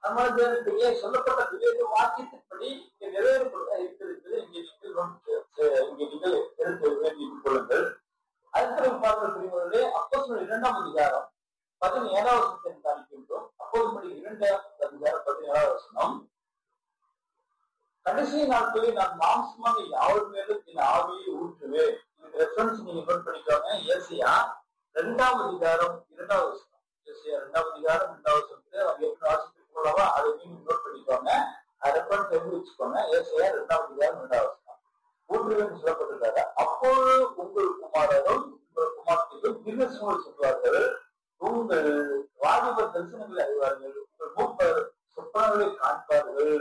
நம்மளுடைய சொல்லப்பட்ட விவேக வாக்கியத்தின்படி இங்கே நிறைவேறப்பட இருக்கிறது. இங்கே நீங்கள் எடுத்து வேண்டிக் கொள்ளுங்கள். அடுத்த பார்க்கிற பிரிவுகளிலே அப்போஸ்தலர் 2ஆம் அதிகாரம் 17வது வசனத்தை காண்கின்றோம். அப்போஸ்தலர் 2ஆம் அதிகாரம் 17வது வசனம். கடைசி நாட்களில் நான் மாம்சமாக யாவர் மேலும் என் ஆவியை ஊற்றுவேன். இதுக்கு ரெஃபரன்ஸ் நீங்க நோட் பண்ணிக்கோங்க. ஏசியா 2ஆம் அதிகாரம் 2வது வசனம். ஏசியா 2ஆம் அதிகாரம் 2வது வசனத்துல அவங்க எப்படி வாசித்து போலவா அதை நீங்க நோட் பண்ணிக்கோங்க. ரெஃபரன்ஸ் எழுதி வச்சுக்கோங்க. ஏசியா 2ஆம் அதிகாரம் 2வது வசனம் ஊற்றுவேன் சொல்லப்பட்டிருக்காங்க. அப்போது உங்கள் குமாரரும் உங்கள் குமார்த்திகளும் தீர்க்கதரிசனங்கள் சொல்வார்கள். உங்கள் வாலிபர் தரிசனங்களை அறிவார்கள். உங்கள் மூப்பர் சொப்பனங்களை காண்பார்கள்.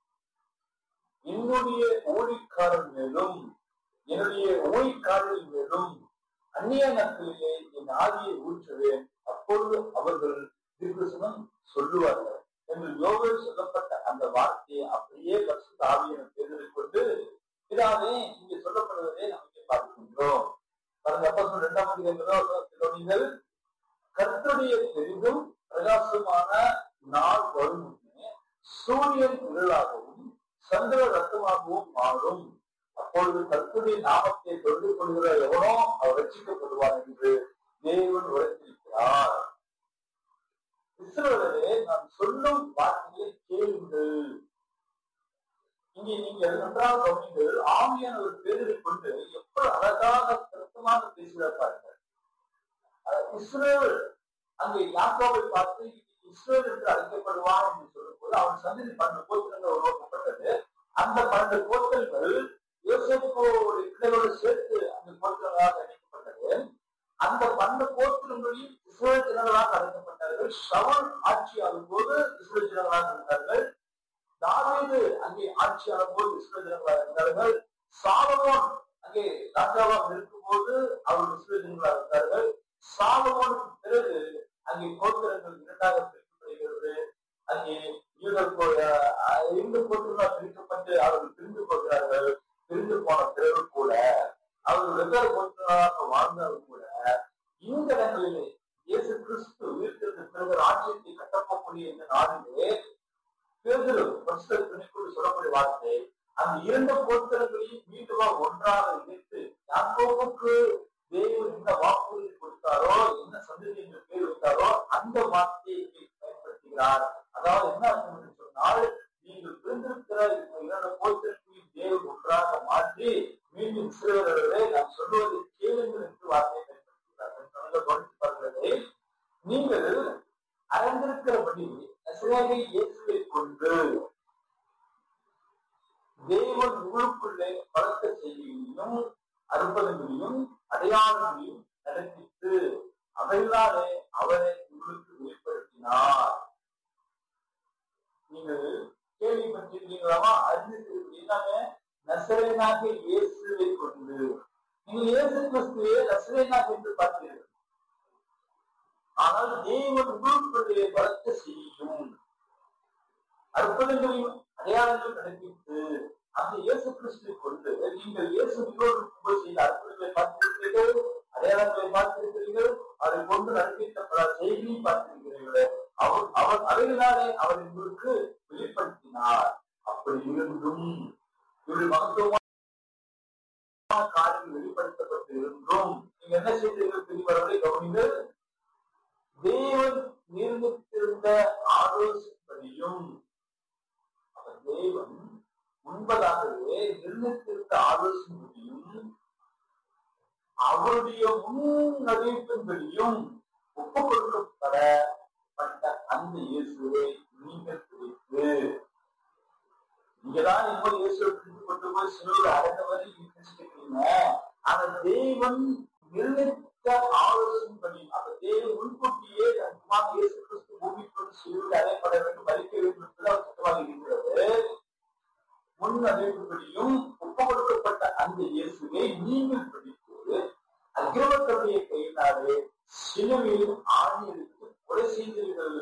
என்னுடைய ஊழிக்காரன் மேலும் என்னுடைய ஊழிக்காரர்கள் மேலும் அந்நிய நாட்களிலே என் ஆவியை ஊற்றுவேன். அப்பொழுது அவர்கள் தீர்க்கதரிசனம் சொல்லுவார்கள் என்று யோவேல் சொல்லப்பட்ட அந்த வார்த்தையை அப்படியே பரிசுத்த ஆவியான தேர்தலை கொண்டு இதாவே இங்கே சொல்லப்படுவதை நமக்கு பார்க்கின்றோம். அப்போஸ்தலர் 2ஆம் அதிகாரம் கர்த்தருடைய பெரிதும் பிரகாசமான நாள் வரும். சூரியன் இருளாகவும் சந்திர ரத்தமாகவும் மாறும். அப்பொழுது கர்த்தருடைய நாமத்தை தொழுது கொள்கிற எவனோ அவர் ரட்சிக்கப்படுவார் என்று தேவன் உரைத்திருக்கிறார். இஸ்ரவேலரே, நான் சொல்லும் வார்த்தைகளை கேளுங்கள். இங்கே நீங்கள் நன்றாக கவனிங்கள். ஆவியானவர் பேரை கொண்டு எவ்வளவு அழகாக திருத்தமாக பேசுகிறார்கள். இஸ்ரவேல் அங்கே யாக்கோபை பார்த்து இஸ்ரவேல் என்று அழைக்கப்படுவான் என்று சொல்லும் போது அவன் சந்ததி 12 கோத்திரங்கள் உருவாக்கப்பட்டது. அந்த 12 கோத்திரங்கள் யோசேப்போடு பிள்ளைகளோடு சேர்த்து அந்த கோத்திரங்களாக அழைக்கப்பட்டது. அந்த 12 கோத்திரங்களில் இஸ்ரவேல் ஜனங்களாக அழைக்கப்பட்டார்கள். சவுல் ஆட்சியாகும் போது இஸ்ரவேல் ஜனங்களாக இருந்தார்கள். தாவீது அங்கே ஆட்சியாளர் போது இஸ்ரவேல் ஜனங்களாக இருந்தார்கள். சாலமோன் அங்கே ராஜாவாக இருக்கும் போது அவர் இஸ்ரவேல் ஜனங்களாக இருந்தார்கள். சாலமோனுக்கு பிறகு அங்கே கோத்திரங்கள் 2ஆக பிரிக்கப்படுகிறது. அங்கே இரண்டு கோத்திரங்களாக பிரிக்கப்பட்டு அவர்கள் பிரிந்து போகிறார்கள். பிரிந்து போன பிறகு கூட அவர்கள் வெவ்வேறு கோத்திரங்களாக வாழ்ந்தாலும் கூட இந்த இடங்களிலே இயேசு கிறிஸ்து உயிர்த்தெழுந்த பிறகு ராஜ்யத்தை கட்டப்போக்கூடிய இந்த நாளிலே சொல்லக்கூடிய வார்த்தை அந்த 2 கோத்திரங்களையும் மீண்டும் ஒன்றாக இணைத்து யாக்கோபுக்கு தேவன் என்ன வாக்குறுதி கொடுத்தாரோ, என்ன சந்ததி என்று பேர் வைத்தாரோ அந்த வார்த்தையை பயன்படுத்துகிறார். அதாவது என்ன அர்த்தம் என்று சொன்னால், நீங்கள் பிரிந்திருக்கிற 2 கோத்திரங்களையும் தேவன் ஒன்றாக மாற்றி மீண்டும் இஸ்ரவேலர்களே நாம் சொல்லுவதை கேளுங்கள் என்று வார்த்தையை பயன்படுத்துகிறார். நீங்கள் அறிந்திருக்கிறபடி நசரேயனாகிய இயேசுவை கொண்டு தேவன் உங்களுக்குள்ளே பலத்த செய்தியையும் அற்புதங்களையும் அடையாளங்களையும் நடப்பித்து அவைகளாலே அவரை உங்களுக்கு வெளிப்படுத்தினார். நீங்கள் கேள்விப்பட்டிருக்கீங்களாமா? அறிந்திருக்கிறீங்க. நசரேயனாகிய இயேசுவை கொண்டு நீங்கள் இயேசு கிறிஸ்துவே நசரேயனாக என்று பார்த்தீர்கள். ஆனால் தேவன் உங்களுக்குள்ளே பலத்த செய்யும் அற்புதங்களையும் அடையாளங்கள் நடப்பித்து அந்த இயேசு கிறிஸ்துவை கொண்டு நீங்கள் இயேசு செய்த அற்புதங்களை பார்த்திருக்கிறீர்கள், அடையாளங்களை பார்த்திருக்கிறீர்கள், அதை கொண்டு நடப்பித்த பல செய்தியை பார்த்திருக்கிறீர்கள். அவர் அவைகளாலே அவர் உங்களுக்கு வெளிப்படுத்தினார். அப்படி இருந்தும் இவருடைய மகத்துவமான காரியங்கள் வெளிப்படுத்தப்பட்டு இருந்தும் நீங்க என்ன செய்தீர்கள் தெரிவதை கவனிங்கள். தேவன் நிர்ணயித்திருந்த ஆலோசனையும் தேவன் முன்பதாகவே நிர்ணயித்திருந்த ஆலோசனையும் அவருடைய முன்னறிவிப்பின்படியும் ஒப்புக் கொடுக்கப்பட்ட அந்த இயேசுவை நீங்கள் குறித்து நீங்கதான் என்னோட இயேசுவை பிடித்து கொண்டு போய் சிலுவையில் அடைந்தவரை நினைச்சிருக்கீங்க. ஆனா தேவன் நிர்ணயித்த ஆலோசனைப்படி அந்த தேவன் முன்கூட்டியே இயேசு கிறிஸ்து பூமிக்கு சிலுவையில் அடையப்பட வேண்டும், மரிக்க வேண்டும் என்பது சுத்தமாக இருக்கிறது. முன் அறிவிப்புபடியும் ஒப்புக் கொடுக்கப்பட்ட அந்த இயேசுவை நீங்கள் பிடித்து அக்கிரமத்துடைய கையினாலே சிலுவையில் ஆணியடித்து கொலை செய்தீர்கள்.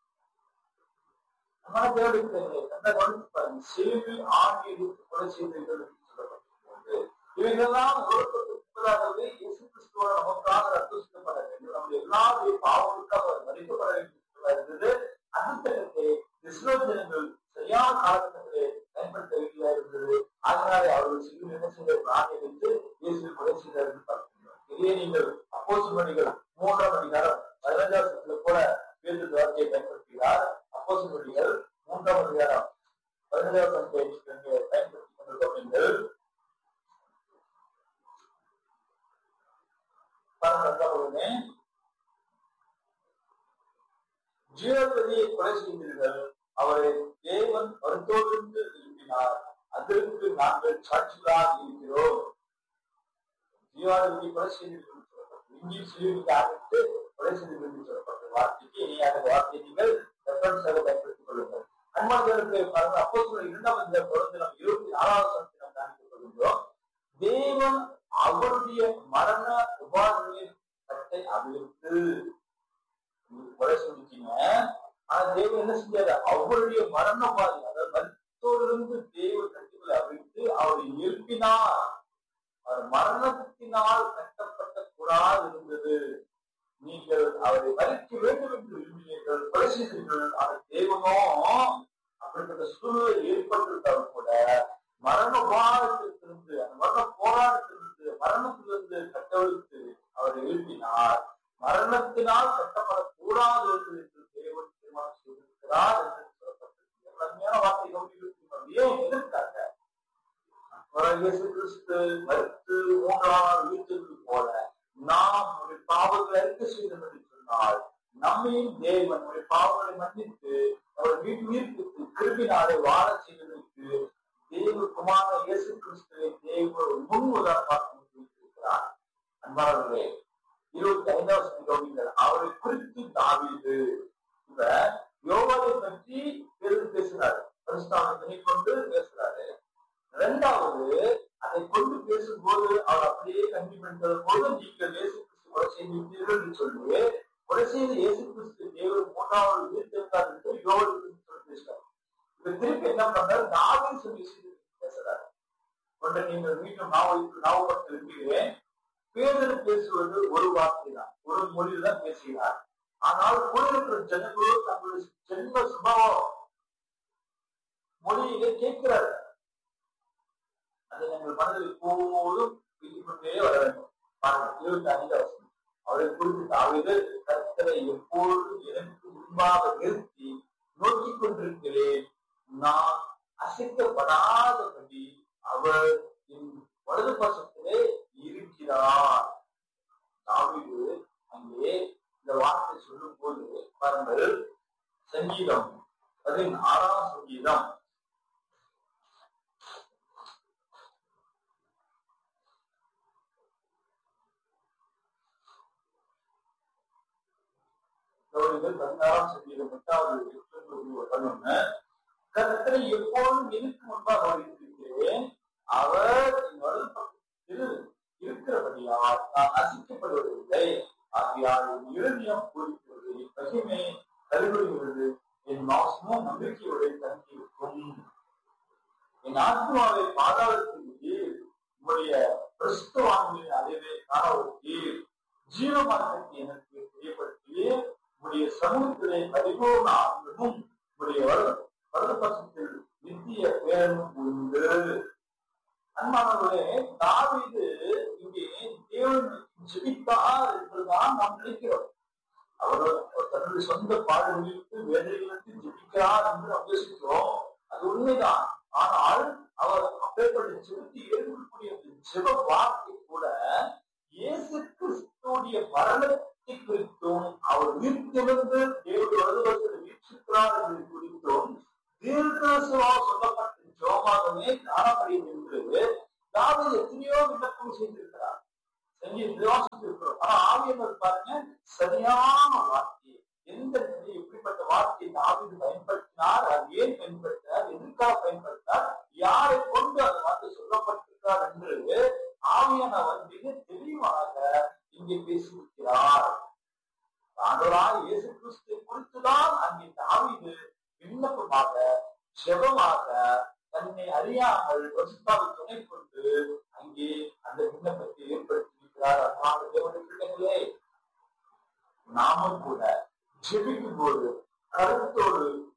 சிலுவையில் ஆணியடித்து கொலை செய்தீர்கள் என்று சொல்லப்பட்டிருக்கிறது. இவைகளெல்லாம் முன்பதாகவே இயேசு கிறிஸ்துவோட நமக்காக ரத்து செய்யப்பட வேண்டும், நம்முடைய எல்லாருடைய பாவங்களுக்காக அவர் மதிக்கப்பட வேண்டும் இருந்தது. அந்த ஜனங்கள் சரியான காலகட்டத்திலே பயன்படுத்த வேண்டியதா இருந்தது. அதனாலே அவர்கள் சிறு என்ன செய்தார் என்று இயேசு கொலை செய்தார் என்று பார்க்கிறோம். இதே நீங்கள் அப்போஸ்தலர்கள் 3ஆம் அதிகாரம் 15ஆம் வசனத்திலே கூட பேதுரு வார்த்தையை பயன்படுத்துகிறார். அப்போஸ்தலர்கள் 3ஆம் அதிகாரம் 15ஆம் வசனத்தை பயன்படுத்திக் கொண்டிருக்கோம் என்று ஜீவபதியை கொலை செய்தீர்கள், அவரை தேவன் வருத்தோடு எழுப்பினார், அதற்கு நாங்கள் சாட்சிகளாக இருக்கிறோம். ஜீவாதிபதியை கொலை செய்தீர்கள் சொல்லப்பட்டது. இங்கே சிலுவைக்கு ஆகிட்டு கொலை செய்தீர்கள் என்று சொல்லப்பட்ட வார்த்தைக்கு இனியாக வார்த்தையை நீங்கள் ரெஃபரன்ஸாக பயன்படுத்திக் கொள்ளுங்கள். அன்பானவர்களுக்கு அப்போஸ்தலர் 2ஆம் அதிகாரம் 24ஆம் வசனத்தை நாம் காண்பித்துக் கொள்கின்றோம். தேவன் அவருடைய மரண உபாதையின் கட்டை அவிழ்த்து கொலை செஞ்சிட்டீங்க. ஆனா தேவன் என்ன செஞ்சாரு? அவருடைய மரண உபாதை, அதாவது மருத்துவரிலிருந்து தேவன் கட்டுகளை அவிழ்த்து அவரை எழுப்பினார். அவர் மரணத்தினால் கட்டப்பட்ட கூடாது இருந்தது. நீங்கள் அவரை மறிக்க வேண்டும் என்று விரும்பினீர்கள், கொலை செய்தீர்கள். ஆனால் தேவனும் அப்படிப்பட்ட சூழ்நிலை ஏற்பட்டிருந்தாலும் கூட மரண போராட்டத்திலிருந்து, அந்த மரண போராட்டத்திலிருந்து, மரணத்திலிருந்து கட்டவிழ்த்து அவரை எழுப்பினார். மரணத்தினால் கட்டப்படக்கூடாது என்று தேவன் தீர்மானம் செய்திருக்கிறார் என்று சொல்லப்பட்டிருக்கிறது. கடுமையான வார்த்தை கவனிக்கிறது. ஏன் எதிர்க்காங்க? இயேசு கிறிஸ்து மரித்து 3ஆம் உயிர்த்தெழுந்தது போல நாம் நம்முடைய பாவங்களை அறிக்கை செய்தோம் என்று சொன்னால் நம்மையும் தேவன் நம்முடைய பாவங்களை மன்னித்து அவர் உயிர்ப்பித்து கிருபினாலே வாழ செய்வதற்கு தேவகுமார இயேசு கிறிஸ்துவை தேவன் முன் உதாரணமாக வைத்திருக்கிறார். அன்பானவர்களே, 25ஆம் வசனம் அவரை குறித்து தாவீது இப்ப யோவானை பற்றி பேசுறாரு, பரிசுத்தாவியை கொண்டு பேசுறாரு. இரண்டாவது அதை கொண்டு பேசும்போது அவர் அப்படியே கண்டிப்பான போது நீங்கள் இயேசு கிறிஸ்து கொலை செய்திருக்கிறீர்கள் என்று சொல்லி கொலை செய்த இயேசு கிறிஸ்து தேவன் 3ஆவது உயிர்த்தெழுந்தார் என்று யோவானை சொல்லி பேசுறாரு. இப்ப திருப்பி என்ன பண்றாரு? தாவீது சொல்லி பேசுறாரு. கொண்ட நீங்கள் மீண்டும் ஞாபகப்படுத்த விரும்புகிறேன். பேதுரு பேசுவது ஒரு வார்த்தை தான், ஒரு மொழியில் தான் பேசுகிறார். ஆனால் கூட இருக்கிற ஜனங்களோ தங்களுடைய ஜென்ம சுபாவம் மொழியிலே கேட்கிறார்கள். அதை நாங்கள் மனதில் எப்போதும் வீட்டுக் கொண்டே வர வேண்டும். 25ஆம் வசனம் அவரை குறித்து தாவீது கர்த்தரை எப்பொழுதும் எனக்கு முன்பாக நிறுத்தி நோக்கிக் கொண்டிருக்கிறேன், நான் அசைக்கப்படாதபடி அவர் என் வலது பக்கத்திலே இருக்கிறார். தாவீது அங்கே இந்த வார்த்தை சொல்லும் போது பாருங்கள், சங்கீதம் 16ஆம் சங்கீதம் 16ஆம் சங்கீதம் 8வது கர்த்தரை எப்போதும் எனக்கு முன்பாக இருக்கிறேன், அவர் என் வலது பக்கத்தில் இருக்கிறபடியால் நான் நசிக்கப்படுவதில்லை. ஆகையால் என் இருதயம் பூரிக்கிறது, என் மகிமை கருவிடுகிறது, என் மாசமும் நம்பிக்கையோடு தங்கியிருக்கும். என் ஆத்மாவை பாதாளத்தில் உங்களுடைய கிறிஸ்துவானின் அறிவை காணவதீர், ஜீவ மார்க்கத்தை எனக்கு தெரியப்படுத்தி உங்களுடைய சமூகத்திலே பரிபூர்ண ஆனந்தமும் உங்களுடைய வலது பக்கத்தில் நித்திய பேரமும் உண்டு. அன்பானவர்களே, தாவீது இங்கே தேவன் ஜெபித்தார் என்றுதான் நாம் நினைக்கிறோம். அவர் தன்னுடைய சொந்த பாடுகளுக்கு வேதனைகளுக்கு ஜெபிக்கிறார் என்று நாம் யோசிக்கிறோம். அது உண்மைதான். ஆனால் அவர் அப்பேற்பட்ட ஜெபத்தை ஏற்கக்கூடிய ஜெப வார்த்தை கூட இயேசு கிறிஸ்துடைய மரணத்தை குறித்தும் அவர் உயிர்த்தெழுந்து தேவனுடைய வலதுபக்கத்தில் வீற்றிருக்கிறார் என்பதை குறித்தும் தீர்க்கதரிசனமாக சொல்லப்பட்ட ஜெபமாகவே காணப்படுகிறது என்று தாவீது எத்தனையோ விண்ணப்பம் செய்திருக்கிறார், வாசித்திருக்கிறோம். ஆனா ஆவியானவர் பாருங்க, சரியான வார்த்தை, எந்த எப்படிப்பட்ட வார்த்தையை தாவீது பயன்படுத்தினார், அது ஏன் பயன்படுத்தினார், எதற்காக பயன்படுத்தினார், யாரை கொண்டு அந்த வார்த்தை சொல்லப்பட்டிருக்கிறார் என்று ஆவியானவர் மிக தெளிவாக இங்கே பேசியிருக்கிறார். ஆண்டவராகிய இயேசு கிறிஸ்துவை குறித்துதான் அங்கே தாவீது விண்ணப்பமாக ஜெபமாக தன்னை அறியாமல் பரிசுத்தாவை துணை கொண்டு அங்கே அந்த விண்ணப்பத்தை ஏற்படுத்தியிருக்கிறார். அதனால தேவனுடைய பிள்ளைகளே, நாமும் கூட ஜெபிக்கும் போது கருத்தோடு ஆவியோடு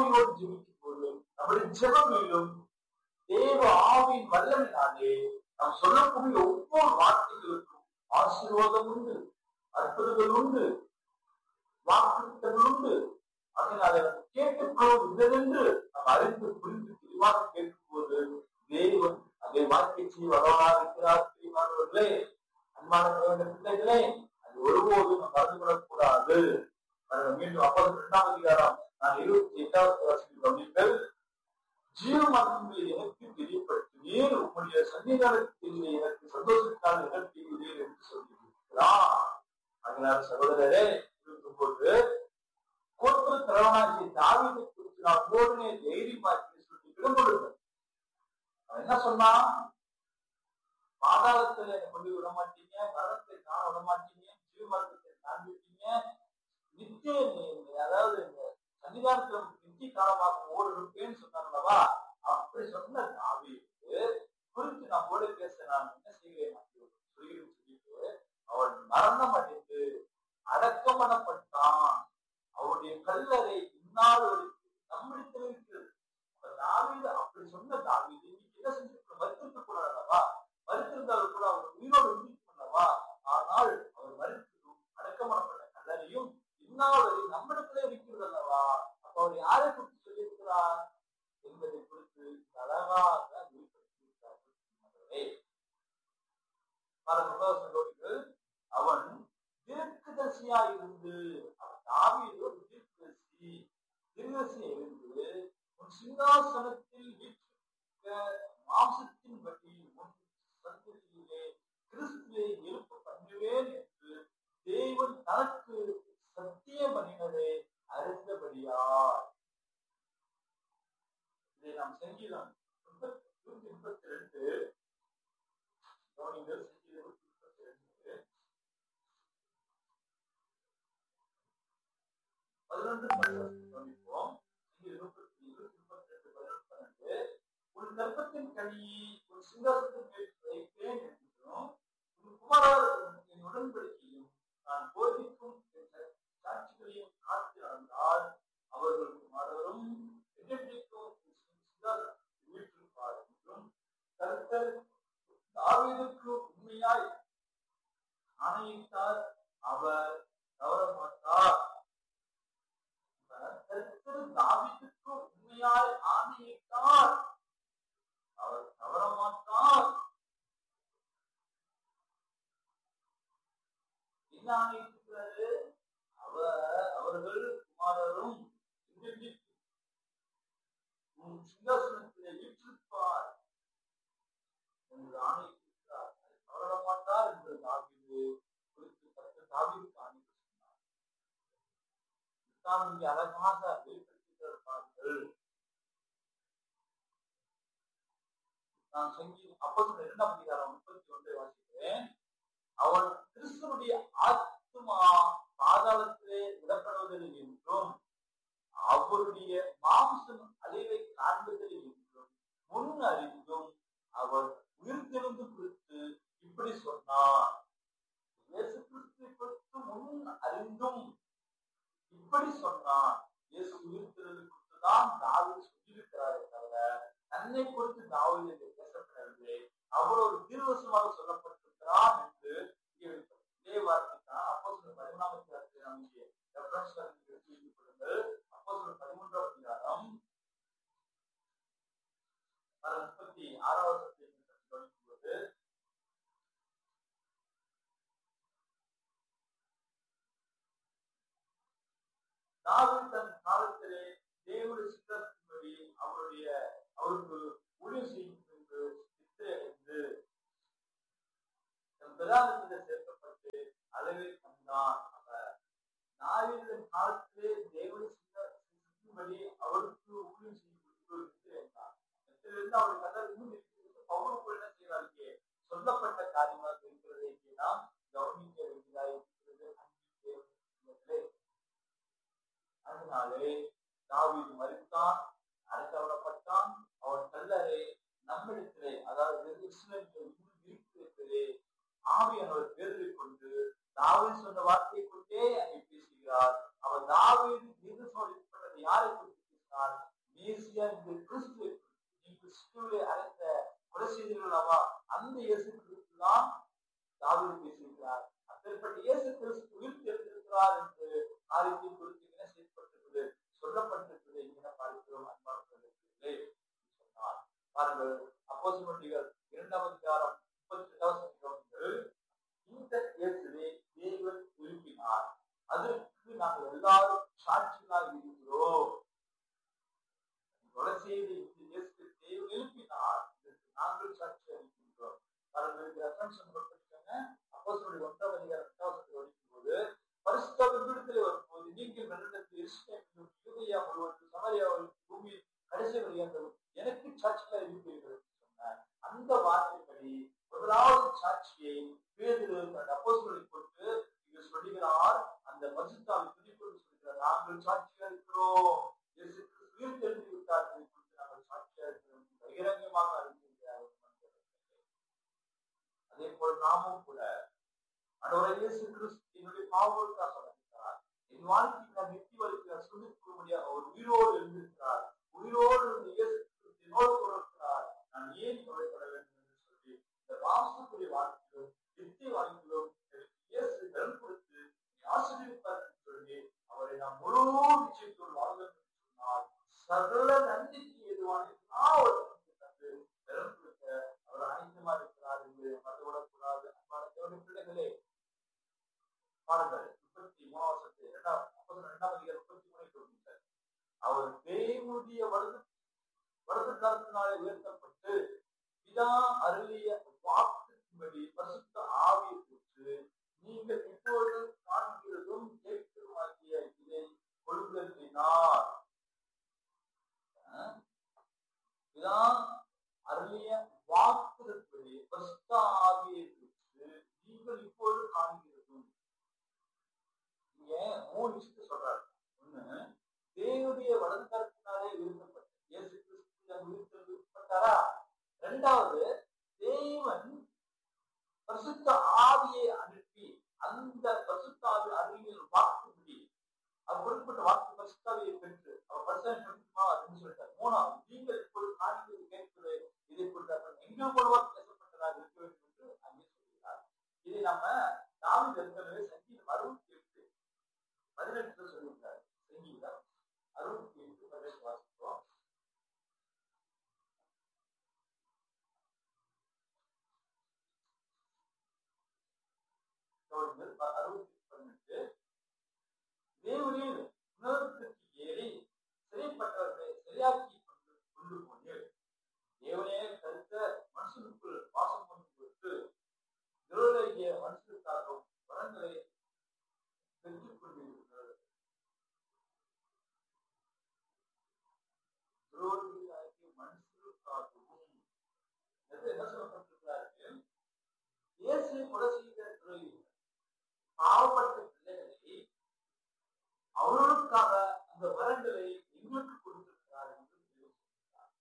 ஆவியோடு ஜெபிக்கும் போது நம்முடைய ஜெபங்களிலும் தேவ ஆவியின் வல்லமையினாலே நாம் சொல்லக்கூடிய ஒவ்வொரு வார்த்தைகளுக்கும் ஆசீர்வாதம் உண்டு, அற்புதங்கள் உண்டு, வாக்குறுத்தல் உண்டு. அதனால கேட்டுக்கொள்வது இதென்று நாம் அறிந்து புரிந்து தெளிவாக கேட்கும் போது தேவன் அதை வாழ்க்கை செய்ய வரவராக இருக்கிறார். தெரியுமானவர்களே, அன்பான பிள்ளைகளே, அது ஒருபோதும் நாம் மறந்து கொள்ளக்கூடாது. மீண்டும் 2ஆம் அதிகாரம் நான் 28வது வசனத்தில் கவனிங்கள். ஜீவமானவர்களை எனக்கு தெரியப்படுத்தினீர், உம்முடைய சன்னிதானத்தில் எனக்கு சந்தோஷத்தால் நிகழ்த்தினீர் என்று சொல்லியிருக்கிறார். அதனால சகோதரரே, இருக்கும்போது கோத்திர தலைவனாகிய தாவீதை குறித்து நான் உடனே தைரியமாக்கி சொல்லி இடம் கொடுத்தேன். அவன் என்ன சொன்னான்? பாதாளத்துல கொண்டு விட மாட்டீங்க, மரணத்தை காண விட மாட்டீங்க, ஜீவமரணத்தை காண்பிட்டீங்க, நித்திய அதாவது இந்த சன்னிதானத்துல நித்திய காலமாக ஓடுறேன்னு சொன்னாங்களவா? அப்படி சொன்ன தாவீது குறித்து நான் போல பேச நான் என்ன செய்கிறேன் சொல்கிறேன்னு சொல்லிட்டு அவன் மரணம் அடைந்து அடக்கம் பண்ணப்பட்டான். அவருடைய கல்லறை இன்னார் நம்மிடத்தில் இருக்கிறது. தாவீது அப்படி சொன்ன தாவீது இன்னைக்கு என்ன செஞ்சிருக்க மறுத்திருக்க கூடாதவா? மறுத்திருந்தாலும் கூட அவர் உயிரோடு இருந்திருக்கல்லவா? ஆனால் அவர் மறுத்ததும் அடக்கம் பண்ணப்பட்ட கல்லறையும் இன்னார் நம்மிடத்திலே இருக்கிறது அல்லவா? அப்ப அவர் யாரை குறித்து சொல்லியிருக்கிறார் என்பதை குறித்து அழகாக வெளிப்படுத்தியிருக்கிறார்கள். அவன் தீர்க்கதரிசியா இருந்து, தாவீது ஒரு தீர்க்கதரிசியா இருந்து உன் சிங்காசனத்தில் வீற்றிருக்க மாம்சத்தின்படி உன் சந்ததியிலே கிறிஸ்துவை எழுப்ப பண்ணுவேன் என்று தேவன் தனக்கு சத்தியம் பண்ணினதை அறிந்தபடியார். இதை நாம் சங்கீதம் 182 கவனிங்கள். சங்கீதம் 182 11 கவனிப்போம். உன் கர்ப்பத்தின் கனியை உன் சிங்காசனத்தின் மேல் வைப்பேன் என்றும் உன் குமாரர் என் உடன்படிக்கையும் நான் போதிக்கும் சாட்சிகளையும் காத்து நடந்தால் அவர்கள் குமாரரும் என்றென்றைக்கும் வீட்டிருப்பார் என்றும் கர்த்தர் தாவீதுக்கு உண்மையாய் ஆணையிட்டார், அவர் தவற மாட்டார். கர்த்தர் தாவீதுக்கு உண்மையாய் ஆணையிட்டார், அவர் தவற மாட்டார். என்ன ஆணையிட்டிருக்கிறாரு? அவர்கள் குமாரரும் சிங்காசனத்திலே வீற்றிருப்பார் என்று ஆணையிட்டிருக்கிறார். தவற மாட்டார் என்று தாவீது குறித்து கர்த்தர் தாவீதுக்கு ஆணையிட்டு சொன்னார். தான் இங்கே அழகாக வெளிப்படுத்தியிருப்பார்கள். நான் சங்கீதம் 2ஆம் அதிகாரம் 31 வாசிக்கிறேன். அவன் கிறிஸ்துவனுடைய ஆத்மா பாதாளத்திலே விடப்படுவதில்லை என்றும் அவருடைய மாம்சம் அழிவை காண்பதில்லை என்றும் முன் அறிந்தும் அவர் உயிர்த்தெழுந்து குறித்து இப்படி சொன்னார். இயேசு கிறிஸ்துவை குறித்து முன் அறிந்தும் இப்படி சொன்னார். இயேசு உயிர்த்தெழுந்து குறித்துதான் தாவீது சொல்லியிருக்கிறாரே தவிர தன்னை குறித்து தாவீது என்று பேசப்படவில்லை. அவர் ஒரு தீர்க்கதரிசியாக சொல்லப்பட்டிருக்கிறார் என்று இதே வார்த்தைதான் அப்போஸ்தலர் 13ஆம் அதிகாரத்தில் நமக்கு ரெஃபரன்ஸ் எடுத்துக் கொள்ளுங்கள். அப்போஸ்தலர் 13ஆம் அதிகாரம் 36வது வசனத்தை கவனிக்கும்போது தாவீது தன் காலத்திலே தேவனுடைய சித்தத்தின்படி அவருக்கு ஊழியம் செய்யும் என்று நித்திரையடைந்து தன் பிரதானத்திலே சேர்க்கப்பட்டு அளவை கண்டான். அவர் தாவீதின் காலத்திலே தேவனுடைய சித்தத்தின்படி அவருக்கு ஊழியம் செய்யும் என்று நித்திரையடைந்தார். நித்திரையிலிருந்து அவருடைய கதை இன்னும் இருக்கிறது. பவுலுக்கு என்ன செய்வார்கள் சொல்லப்பட்ட காரியமாக இருக்கிறதை நாம் கவனிக்க வேண்டியதாக இருக்கிறது. அதனாலே தாவீது மரித்தான், அடக்கப்பட்டான். அவன் கல்லறை நம்மிடத்திலே, அதாவது இருக்கிறதே ஆவியானவர் பேரில் கொண்டு தாவீது சொன்ன வார்த்தையை கொண்டே அங்கே பேசுகிறார். அவர் தாவீது தீர்க்கதரிசிப்பட்டது யாரை குறித்து பேசினார்? கடைசியா இந்த கிறிஸ்து கிறிஸ்துவை அழைத்த கொலை செய்தீர்களாவா, அந்த இயேசு கிறிஸ்து தான் தாவீது பேசியிருக்கிறார். அப்பேற்பட்ட இயேசு கிறிஸ்து உயிர் தெரிந்திருக்கிறார் என்று காரியத்தை குறித்து என்ன செய்யப்பட்டிருக்கிறது, சொல்லப்பட்டிருக்கிறது என்கிற பார்க்கிறோம். அன்பானவர்களே சொன்னார். பாருங்கள், அப்போஸ்தலர்கள் 2ஆம் அதிகாரம் 32 இந்த இயேசுவை தேவன் எழுப்பினார். அதற்கு நாங்கள் எல்லாரும் சாட்சிகளாக இருக்கிறோம். கொலை செய்து இந்த இயேசுவை தேவன் எழுப்பினார், இதற்கு நாங்கள் சாட்சி அளிக்கின்றோம். பாருங்கள், ரெஃபரன்ஸ் கொடுத்திருக்காங்க. அப்போஸ்தலர்கள் 1ஆம் அதிகாரம் 8 படிக்கும் போது பரிசுத்த விடுதலை வரும்போது நீங்கள் வெள்ளத்தில் எருசலேமிலும் யூதேயா முழுவதும் சமாரியாவிலும் பூமியில் கடைசி வரையாண்டவர் எனக்கு சாட்சிகளாக இருப்பீர்கள் சொன்னார். அந்த வார்த்தைப்படி முதலாவது சாட்சியை பேதுரு அப்போஸ்தலரை கொண்டு இங்கு சொல்லுகிறார். அந்த பரிசுத்தாவை துணிக்கொண்டு சொல்கிறார், நாங்கள் சாட்சியா இருக்கிறோம், இயேசு கிறிஸ்து உயிர் தெரிந்து விட்டார், நாங்கள் சாட்சியா இருக்கிறோம், பகிரங்கமாக அறிந்திருக்கிறார். அதே போல் நாமும் கூட ஆண்டவரே இயேசு கிறிஸ்து என்னுடைய பாவங்களுக்காக வந்திருக்கிறார், என் வாழ்க்கைக்கு நான் நித்தி வருகிற சொல்லிக்க முடியாது, அவர் உயிரோடு இருந்திருக்கிறார், உயிரோடு இருந்த இயேசு கிறிஸ்து என்னோடு கொடுக்கிறார், நான் ஏன் கவலைப்பட வேண்டும் என்று சொல்லி இந்த வாசத்துடைய வாழ்க்கையிலும் நித்திய வாழ்க்கையிலும் இயேசு பலன் கொடுத்து ஆசீர்வதிப்பார் என்று சொல்லி அவரை நாம் முழு நிச்சயத்தோடு வாழ வேண்டும் என்று சொன்னால் சகல நன்றிக்கு ஏதுவான எல்லாவற்றையும் தந்து பலன் கொடுக்க அவர் அனைத்துமா இருக்கிறார் என்று மறந்துவிடக்கூடாது. அன்பான தேவனுடைய பிள்ளைகளே, பாருங்கள் 33 வருஷத்து 2ஆம் அதிகாரம் 33 அவர் தேவனுடைய வருத்தத்தினாலே உயர்த்தப்பட்டு பிதா அருளிய வாக்குப்படி பரிசுத்த ஆவியை பெற்று நீங்கள் இப்பொழுது காண்கிறதும் கேட்கிறதுமாகிய இதை கொள்கையினார். பிதா அருளிய வாக்குப்படி பரிசுத்த ஆவியை பெற்று நீங்கள் இப்பொழுது காண்கிறதும். இங்க 3 விஷயத்தை சொல்றாரு. ஒண்ணு, தேவனுடைய வலதுகரத்தினாலே உயர்த்தப்பட்ட இயேசு கிறிஸ்து உயிர்த்தெழுப்பட்டாரா. இரண்டாவது, தேவன் பரிசுத்த ஆவியை அனுப்பி அந்த பரிசுத்த ஆவி அறிவியல் வாக்குப்படி அவர் குறிப்பிட்ட வாக்கு பரிசுத்தாவியை பெற்று அவர் பரிசுத்தமா அப்படின்னு சொல்லிட்டார். மூணாவது, நீங்கள் இப்பொழுது காண்கிறது கேட்கிறது இதை குறித்து எங்கள் மூலமாக பேசப்பட்டதாக இருக்க வேண்டும் என்று அங்கே சொல்கிறார். இதை நம்ம தாவீது ஏற்கனவே சங்கீதம் 68 சொல்லியிருக்காரு. சங்கீதம் 68 வாசிப்போம். தேவனின் உணர்வுக்கு ஏறி சிறைப்பட்டவர்களை சரியாக்கி கொண்டு போனீர். தேவனே கருத்த மனுஷனுக்குள் வாசம் கொண்டு கொடுத்து விரோதிய மனுஷனுக்காகவும் வரங்களை பெற்றுக் கொண்டிருக்கிறார். விரோதியாகிய மனுஷனுக்காகவும் என்ன சொல்லப்பட்டிருக்கிறார்கள்? இயேசு கொலை செய்த துறையில் பாவப்பட்ட பிள்ளைகளை அவர்களுக்காக அந்த வரங்களை எங்களுக்கு கொடுத்திருக்கிறார் என்று சொல்கிறார்.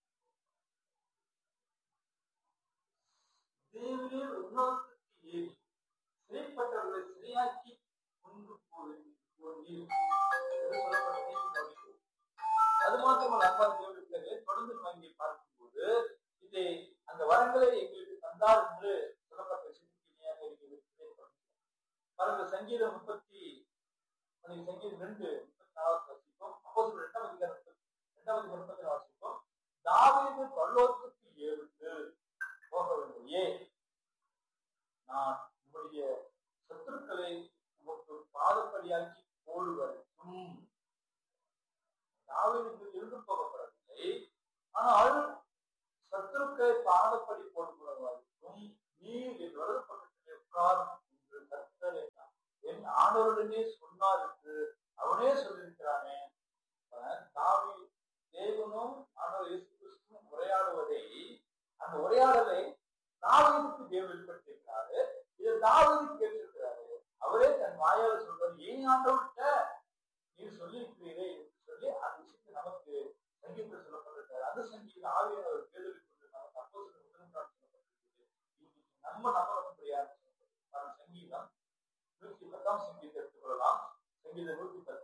தேவனே உணர்வுக்கு ஏறி சிறைப்பட்டவர்களை சிறையாக்கி கொண்டு போனீர். அது மாத்திரமல்ல, அன்பான தேவனுடைய பிள்ளைகளை தொடர்ந்து வாங்கி பார்க்கும்போது இதை அந்த வரங்களை எங்களுக்கு தந்தார் என்று சொல்லப்பட்ட சிந்திக்கையாக இருக்கிறது. பாருங்க, சங்கீதம் 2:34 வாசிப்போம். அப்போஸ்தலர் 2ஆம் அதிகாரம் 2 வாசிப்போம். தாவீது பரலோகத்துக்கு ஏறிட்டு போகவில்லையே, நான் உங்களுடைய சத்துருக்களை உங்களுக்கு பாதப்படியாக்கி போடுவதற்கும். தாவீது இருந்து போகப்படவில்லை, ஆனால் சத்துருக்களை பாதப்படி போடுவதற்கும் நீர் என் வலது பக்கத்திலே உட்காரும் என்று கர்த்தர் என் ஆண்டவருடனே சொன்னார் என்று அவனே சொல்லியிருக்கிறானே. தாவீது தேவனும் ஆண்டவர் இயேசு கிறிஸ்துவும் உரையாடுவதை, அந்த உரையாடலை தாவீதுக்கு தேவன் வெளிப்படுத்தியிருக்கிறாரு. இதை தாவீது கேட்டிருக்கிறாரு. அவரே தன் வாயால் சொல்றாரு, ஏன் ஆண்டவர்கிட்ட நீர் சொல்லி இருக்கிறீரே என்று சொல்லி அந்த விஷயத்தை நமக்கு சங்கீதத்தில் சொல்லப்பட்டிருக்காரு. அந்த சங்கீதம் ஆவியானவர் கேள்வி கொண்டு நமக்கு அப்போஸ்தலர் 1 சொல்லப்பட்டிருக்கிறது. நம்ம நம்பக்கூடிய சங்கீதம் 110 சங்கீதத்தை எடுத்துக்கொள்ளலாம். சங்கீதம் 110